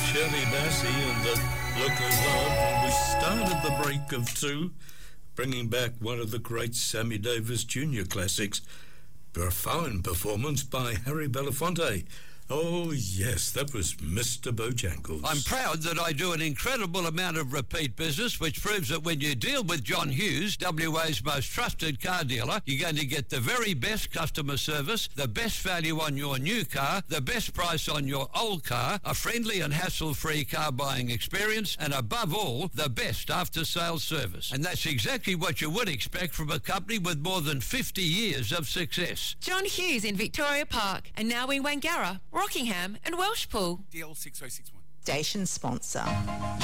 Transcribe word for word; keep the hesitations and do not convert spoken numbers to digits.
Shirley Bassey and the Look of Love. And we started the break of two, bringing back one of the great Sammy Davis Junior classics, a fine performance by Harry Belafonte. Oh, yes, that was Mister Bojangles. I'm proud that I do an incredible amount of repeat business, which proves that when you deal with John Hughes, W A's most trusted car dealer, you're going to get the very best customer service, the best value on your new car, the best price on your old car, a friendly and hassle-free car buying experience, and above all, the best after-sales service. And that's exactly what you would expect from a company with more than fifty years of success. John Hughes in Victoria Park, and now in Wangara, Rockingham and Welshpool. D L six oh six one. Station sponsor.